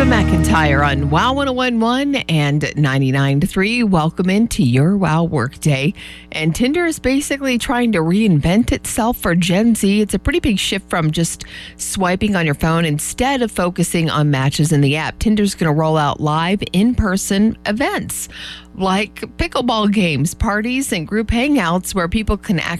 McIntyre on WOW 1011 and 99.3. Welcome into your WOW Workday. And Tinder is basically trying to reinvent itself for Gen Z. It's a pretty big shift from just swiping on your phone instead of focusing on matches in the app. Tinder's going to roll out live in-person events like pickleball games, parties, and group hangouts where people can